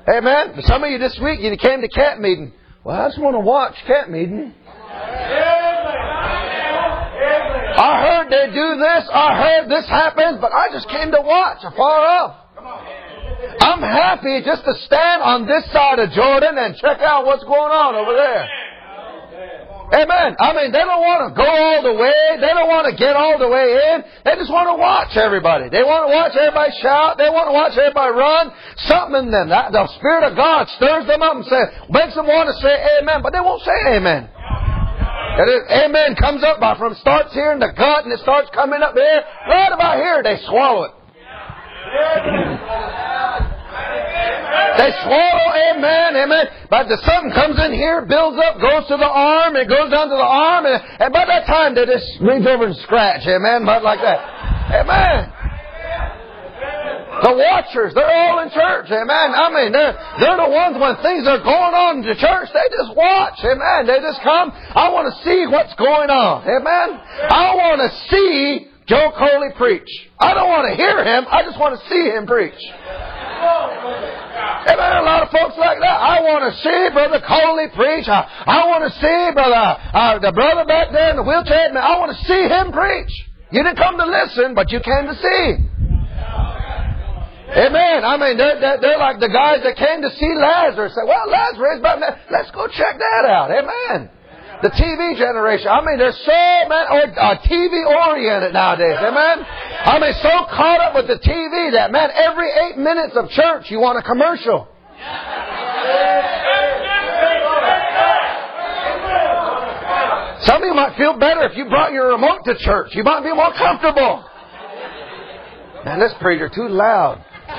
Amen. Some of you this week, you came to camp meeting. Well, I just want to watch camp meeting. I heard they do this. I heard this happens, but I just came to watch afar off. I'm happy just to stand on this side of Jordan and check out what's going on over there. Amen. I mean, they don't want to go all the way. They don't want to get all the way in. They just want to watch everybody. They want to watch everybody shout. They want to watch everybody run. Something in them. The Spirit of God stirs them up and makes them want to say amen, but they won't say amen. Amen comes up starts here in the gut and it starts coming up there. Right about here, they swallow it. They swallow amen, amen. But something comes in here, builds up, goes to the arm, it goes down to the arm, and by that time they just reach over and scratch, amen, about like that. Amen. The watchers, they're all in church, amen. I mean, they're the ones when things are going on in the church, they just watch, amen. They just come, I want to see what's going on, amen. I want to see Joe Coley preach. I don't want to hear him, I just want to see him preach. Amen. A lot of folks like that. I want to see Brother Coley preach. I want to see the brother back there in the wheelchair. I want to see him preach. You didn't come to listen, but you came to see. Amen. I mean, they're like the guys that came to see Lazarus. Say, well, Lazarus, but let's go check that out. Amen. The TV generation. I mean, they're so TV oriented nowadays. Amen. I mean, so caught up with the TV that, man, every 8 minutes of church, you want a commercial. Some of you might feel better if you brought your remote to church. You might be more comfortable. Man, this preacher too loud.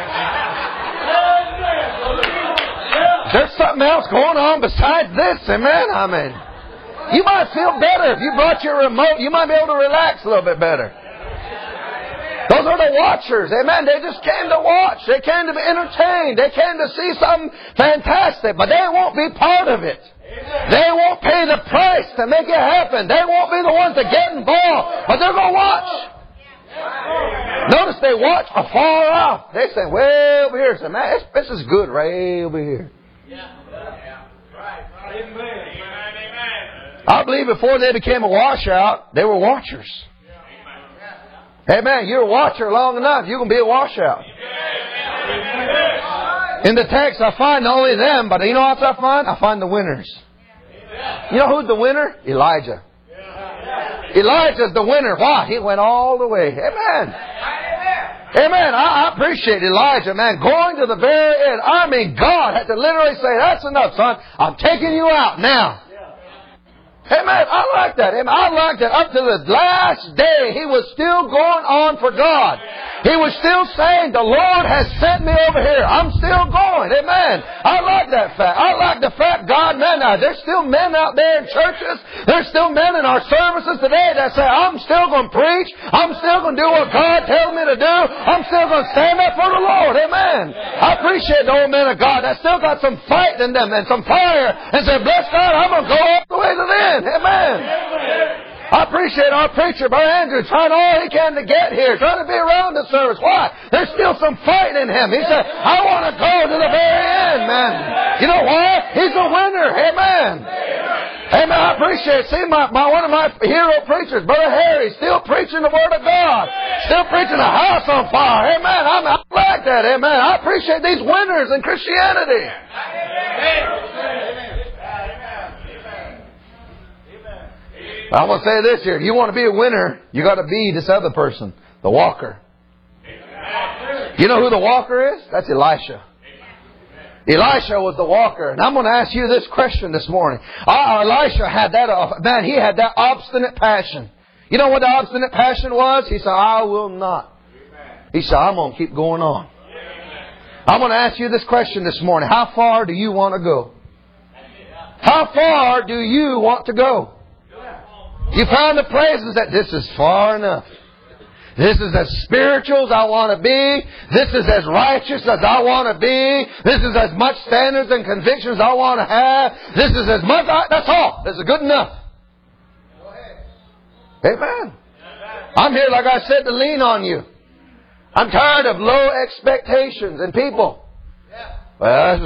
There's something else going on besides this. Amen. I mean, you might feel better if you brought your remote. You might be able to relax a little bit better. Those are the watchers. Amen. They just came to watch. They came to be entertained. They came to see something fantastic. But they won't be part of it. They won't pay the price to make it happen. They won't be the ones that get involved. But they're going to watch. Notice they watch afar off. They say, way over here. Say, man, this is good right over here. I believe before they became a washout, they were watchers. Amen. You're a watcher long enough, you can be a washout. In the text, I find not only them, but you know what else I find? I find the winners. You know who's the winner? Elijah. Elijah's the winner. Why? He went all the way. Amen. Amen. I appreciate Elijah, man, going to the very end. I mean, God had to literally say, that's enough, son. I'm taking you out now. Amen. I like that. Amen. I like that. Up to the last day, he was still going on for God. He was still saying, the Lord has sent me over here. I'm still going. Amen. I like that fact. I like the fact, God, man, there's still men out there in churches. There's still men in our services today that say, I'm still going to preach. I'm still going to do what God tells me to do. I'm still going to stand up for the Lord. Amen. I appreciate the old men of God that still got some fight in them and some fire and say, bless God, I'm going to go all the way to the end. Amen. I appreciate our preacher, Brother Andrew, trying all he can to get here, trying to be around the service. Why? There's still some fight in him. He said, I want to go to the very end, man. You know why? He's a winner. Amen. Amen. I appreciate it. See, one of my hero preachers, Brother Harry, still preaching the Word of God. Still preaching the house on fire. Amen. I like that. Amen. I appreciate these winners in Christianity. I want to say this here. If you want to be a winner, you got to be this other person, the walker. You know who the walker is? That's Elisha. Elisha was the walker. And I'm going to ask you this question this morning. Elisha had that, man, he had that obstinate passion. You know what the obstinate passion was? He said, I will not. He said, I'm going to keep going on. I'm going to ask you this question this morning. How far do you want to go? How far do you want to go? You found the places that this is far enough. This is as spiritual as I want to be. This is as righteous as I want to be. This is as much standards and convictions I want to have. This is as much... that's all. This is good enough. Amen. I'm here, like I said, to lean on you. I'm tired of low expectations in people. Well,